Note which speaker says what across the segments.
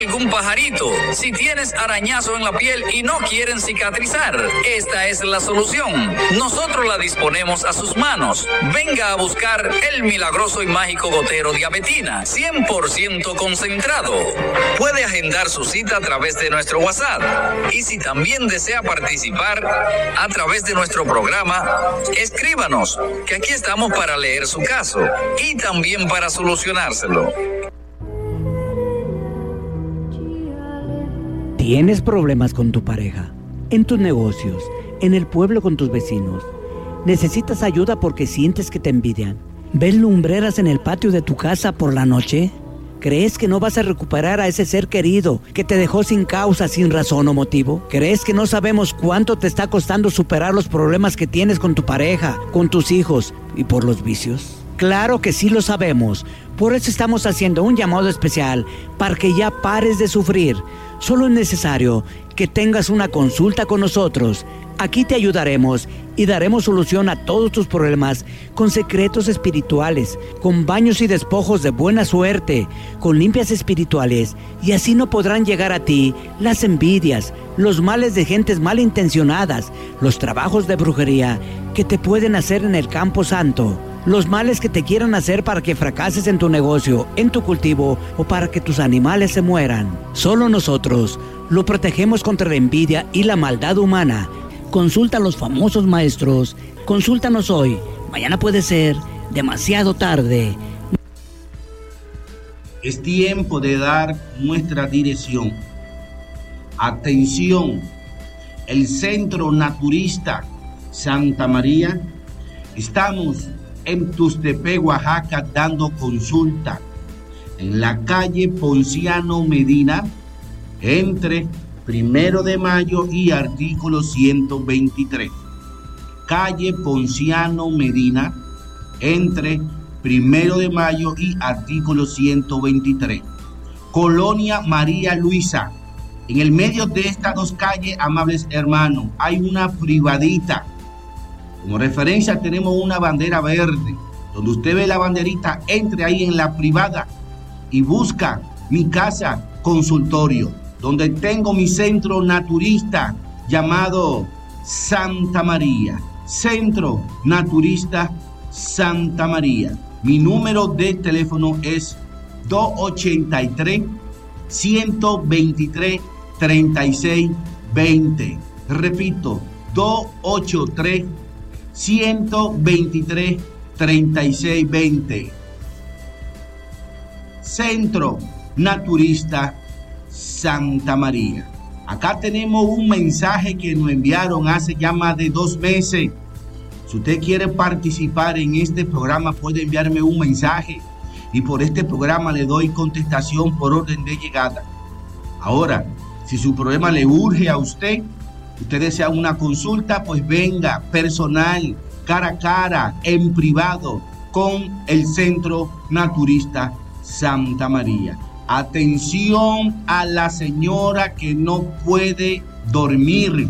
Speaker 1: algún pajarito, si tienes arañazo en la piel y no quieren cicatrizar, esta es la solución. Nosotros la disponemos a sus manos. Venga a buscar el milagroso y mágico gotero Diabetina, 100% concentrado. Puede agendar su cita a través de nuestro WhatsApp. Y si también desea participar a través de nuestro programa, escríbanos, que aquí estamos para leer su caso y también para solucionárselo.
Speaker 2: ¿Tienes problemas con tu pareja, en tus negocios, en el pueblo con tus vecinos? ¿Necesitas ayuda porque sientes que te envidian? ¿Ves lumbreras en el patio de tu casa por la noche? ¿Crees que no vas a recuperar a ese ser querido que te dejó sin causa, sin razón o motivo? ¿Crees que no sabemos cuánto te está costando superar los problemas que tienes con tu pareja, con tus hijos y por los vicios? Claro que sí lo sabemos. Por eso estamos haciendo un llamado especial para que ya pares de sufrir. Solo es necesario que tengas una consulta con nosotros. Aquí te ayudaremos y daremos solución a todos tus problemas con secretos espirituales, con baños y despojos de buena suerte, con limpias espirituales, y así no podrán llegar a ti las envidias, los males de gentes malintencionadas, los trabajos de brujería que te pueden hacer en el campo santo, los males que te quieran hacer para que fracases en tu negocio, en tu cultivo o para que tus animales se mueran. Solo nosotros lo protegemos contra la envidia y la maldad humana. Consulta a los famosos maestros. Consúltanos hoy. Mañana puede ser demasiado tarde.
Speaker 3: Es tiempo de dar nuestra dirección. Atención, el Centro Naturista Santa María. Estamos en Tuxtepec, Oaxaca, dando consulta en la calle Ponciano Medina, entre 1 de Mayo y artículo 123. Calle Ponciano Medina, entre 1 de Mayo y artículo 123. Colonia María Luisa. En el medio de estas dos calles, amables hermanos, hay una privadita. Como referencia tenemos una bandera verde. Donde usted ve la banderita, entre ahí en la privada y busca mi casa consultorio, donde tengo mi centro naturista llamado Santa María. Centro Naturista Santa María. Mi número de teléfono es 283-123-3620. Repito, 283-123-3620. Centro Naturista Santa María. Acá tenemos un mensaje que nos enviaron hace ya más de 2 meses. Si usted quiere participar en este programa, puede enviarme un mensaje y por este programa le doy contestación por orden de llegada. Ahora, si su problema le urge a usted desea una consulta, pues venga personal, cara a cara, en privado, con el Centro Naturista Santa María. Atención a la señora que no puede dormir.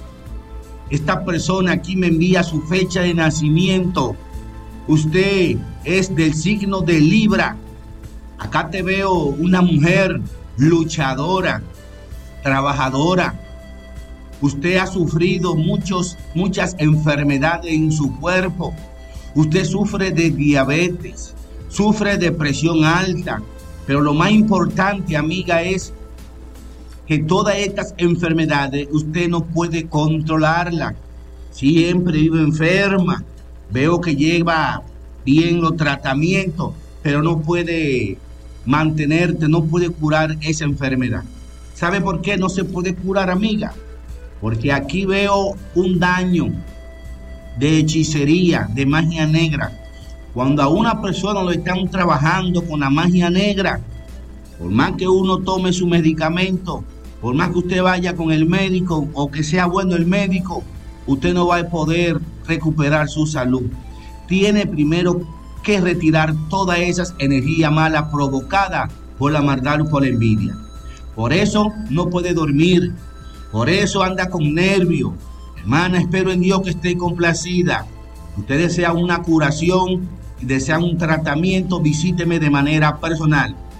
Speaker 3: Esta persona aquí me envía su fecha de nacimiento. Usted es del signo de Libra. Acá te veo una mujer luchadora, trabajadora. Usted ha sufrido muchas enfermedades en su cuerpo. Usted sufre de diabetes, sufre de presión alta. Pero lo más importante, amiga, es que todas estas enfermedades usted no puede controlarlas. Siempre vive enferma. Veo que lleva bien los tratamientos, pero no puede mantenerte, no puede curar esa enfermedad. ¿Sabe por qué no se puede curar, amiga? Porque aquí veo un daño de hechicería, de magia negra. Cuando a una persona lo están trabajando con la magia negra, por más que uno tome su medicamento, por más que usted vaya con el médico o que sea bueno el médico, usted no va a poder recuperar su salud. Tiene primero que retirar todas esas energías malas provocadas por la maldad o por la envidia. Por eso no puede dormir, por eso anda con nervios. Hermana, espero en Dios que esté complacida. Usted desea una curación, desea un tratamiento, visíteme de manera personal.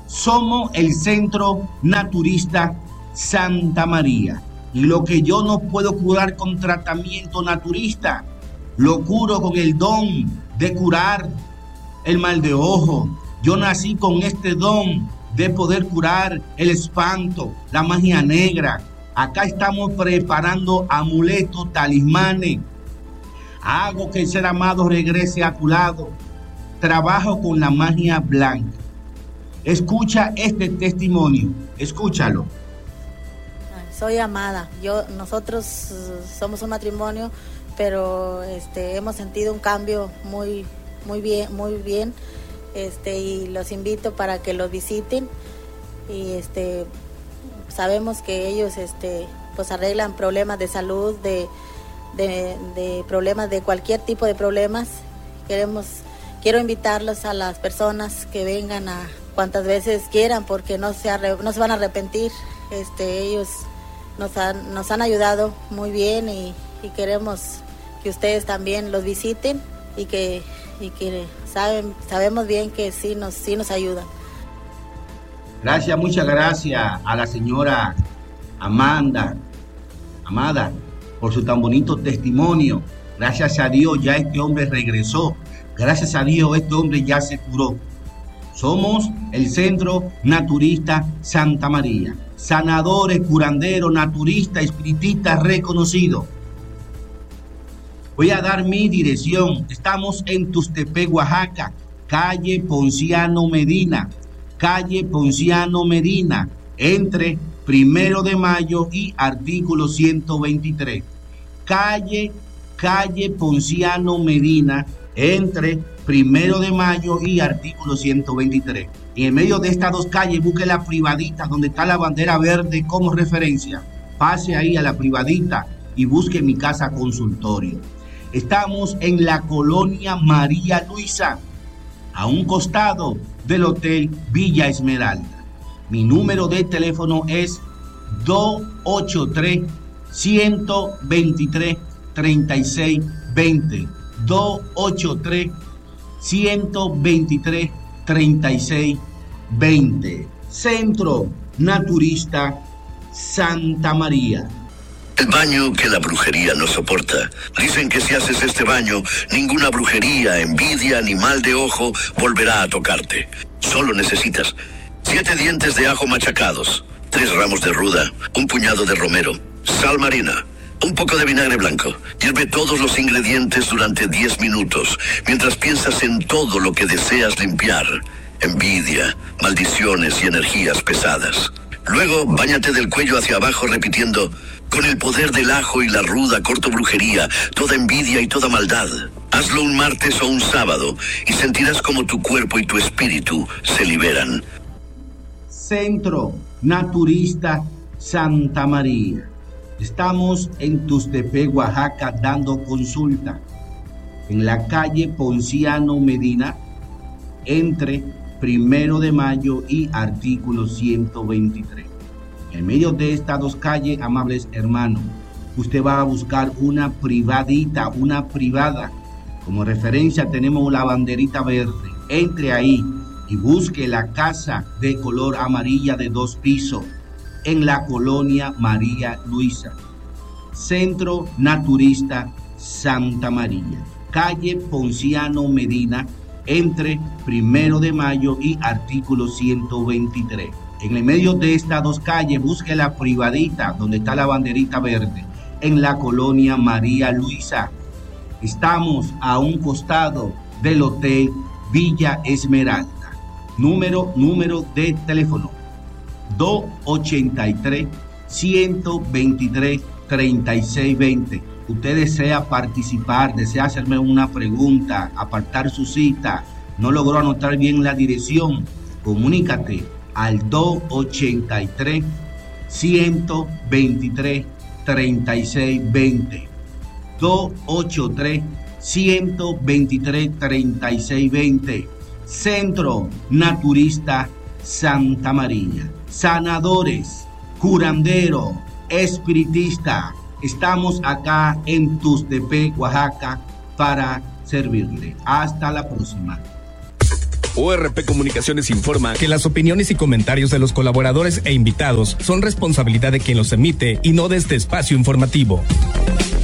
Speaker 3: Somos el Centro Naturista Santa María. Y lo que yo no puedo curar con tratamiento naturista, lo curo con el don de curar el mal de ojo. Yo nací con este don de poder curar el espanto, la magia negra. Acá estamos preparando amuletos, talismanes. Hago que el ser amado regrese a tu lado. Trabajo con la magia blanca. Escucha este testimonio, escúchalo.
Speaker 4: Soy Amada. Nosotros somos un matrimonio, pero hemos sentido un cambio muy bien. Y los invito para que los visiten. Y sabemos que ellos pues arreglan problemas de salud, de problemas, de cualquier tipo de problemas. Quiero invitarlos a las personas que vengan a cuantas veces quieran, porque no se van a arrepentir. Ellos nos han ayudado muy bien y queremos que ustedes también los visiten y que sabemos bien que sí nos ayudan.
Speaker 3: Gracias, muchas gracias a la señora Amada, por su tan bonito testimonio. Gracias a Dios ya este hombre regresó. Gracias a Dios este hombre ya se curó. Somos el Centro Naturista Santa María. Sanadores, curanderos, naturistas, espiritistas reconocidos. Voy a dar mi dirección. Estamos en Tustepec, Oaxaca, calle Ponciano Medina, entre 1 de Mayo y artículo 123. Calle Ponciano Medina, entre 1 de Mayo y artículo 123. Y en medio de estas dos calles, busque la privadita donde está la bandera verde como referencia. Pase ahí a la privadita y busque mi casa consultorio. Estamos en la colonia María Luisa, a un costado del Hotel Villa Esmeralda. Mi número de teléfono es 283-123-3620. 283-123-3620. Centro Naturista Santa María.
Speaker 5: El baño que la brujería no soporta. Dicen que si haces este baño, ninguna brujería, envidia ni mal de ojo volverá a tocarte. Solo necesitas 7 dientes de ajo machacados, 3 ramos de ruda, un puñado de romero, sal marina, un poco de vinagre blanco. Hierve todos los ingredientes durante 10 minutos, mientras piensas en todo lo que deseas limpiar. Envidia, maldiciones y energías pesadas. Luego, báñate del cuello hacia abajo repitiendo: con el poder del ajo y la ruda corto brujería, toda envidia y toda maldad. Hazlo un martes o un sábado y sentirás como tu cuerpo y tu espíritu se liberan.
Speaker 3: Centro Naturista Santa María. Estamos en Tustepec, Oaxaca, dando consulta. En la calle Ponciano Medina, entre 1 de Mayo y artículo 123. En medio de estas dos calles, amables hermanos, usted va a buscar una privadita, una privada. Como referencia tenemos la banderita verde. Entre ahí y busque la casa de color amarilla de 2 pisos en la colonia María Luisa. Centro Naturista Santa María, calle Ponciano Medina, entre 1 de Mayo y artículo 123. En el medio de estas dos calles, busque la privadita donde está la banderita verde, en la colonia María Luisa. Estamos a un costado del Hotel Villa Esmeralda. Número de teléfono 283-123-3620. Usted desea participar, desea hacerme una pregunta, apartar su cita, no logró anotar bien la dirección, comunícate al 283-123-3620. 283-123-3620. Centro Naturista Santa María. Sanadores, curanderos, espiritistas. Estamos acá en Tustepec, Oaxaca, para servirle. Hasta la próxima.
Speaker 6: ORP Comunicaciones informa que las opiniones y comentarios de los colaboradores e invitados son responsabilidad de quien los emite y no de este espacio informativo.